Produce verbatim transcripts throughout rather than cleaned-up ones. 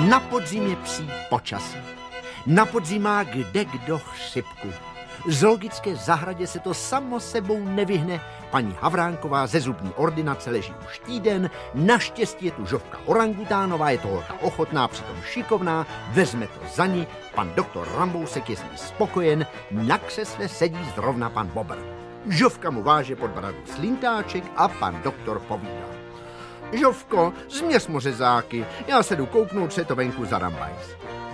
Na podzim je psí počasí. Na podzim má kde kdo chřipku. V zoologické zahradě se to samo sebou nevyhne. Paní Havránková ze zubní ordinace leží už týden. Naštěstí je tu Žofka orangutánová, je to holka ochotná, přitom šikovná, vezme to za ní. Pan doktor Rambousek je s ní spokojen, na křesle sedí zrovna pan Bobr. Žofka mu váže pod bradu slintáček a pan doktor povídá. Žofko, změř mu řezáky, já se jdu kouknout, co je to venku za rambajs.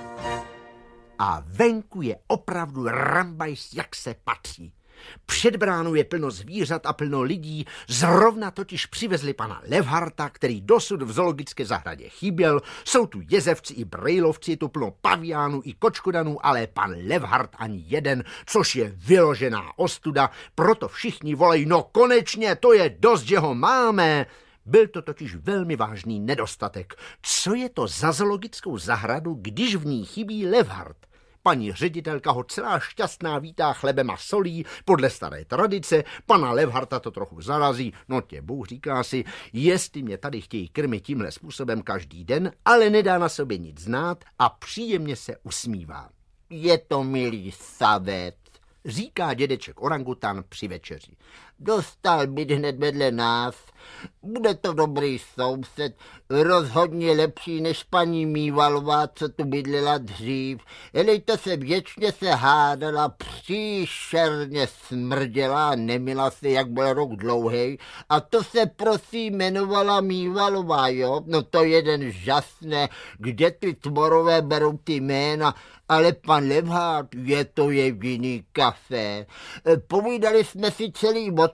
A venku je opravdu rambajs, jak se patří. Před bránou je plno zvířat a plno lidí, zrovna totiž přivezli pana Levharta, který dosud v zoologické zahradě chyběl. Jsou tu jezevci i brejlovci, je tu plno paviánů i kočkodanů, ale pan Levhart ani jeden, což je vyložená ostuda, proto všichni volají, no konečně, to je dost, že ho máme. Byl to totiž velmi vážný nedostatek. Co je to za zoologickou zahradu, když v ní chybí Levhart? Paní ředitelka ho celá šťastná vítá chlebem a solí podle staré tradice, pana Levharta to trochu zarazí, no tě Bůh, říká si, jestli mě tady chtějí krmit tímhle způsobem každý den, ale nedá na sobě nic znát a příjemně se usmívá. Je to milý savec, říká dědeček orangutan při večeři. Dostal byt hned vedle nás. Bude to dobrý soused, rozhodně lepší než paní Mývalová, co tu bydlela dřív. Elejta se věčně se hádala, příšerně smrděla, nemila se, jak byl rok dlouhej. A to se prosím jmenovala Mývalová, jo? No to jeden žasné, kde ty tvorové berou ty jména. Ale pan Levhart, je to jediný kafe. Povídali jsme si celý